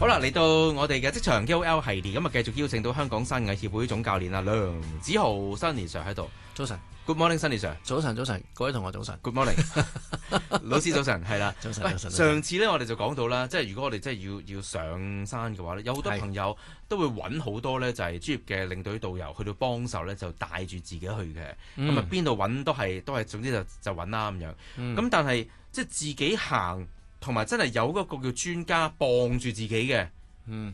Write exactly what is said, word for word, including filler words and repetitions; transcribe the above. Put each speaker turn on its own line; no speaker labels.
好啦，嚟到我哋嘅職場 K O L 系列，咁啊繼續邀請到香港山藝協會總教練啊梁梓浩 Sunny Sir 喺度。
早晨
Good morning Sunny Sir。
早晨，早晨，各位同學早晨。
Good morning， 老師早晨，係啦。
早晨，
喂，
早晨。
上次咧我哋就講到啦，即係如果我哋真係要要上山嘅話咧，有好多朋友都會揾好多咧，就係專業嘅領隊導遊去到幫手咧，就帶住自己去嘅。咁啊邊度揾都係都係，總之就就揾啦咁樣。咁、嗯、但係即係自己行，同埋真係有嗰個叫專家傍住自己嘅。
嗯，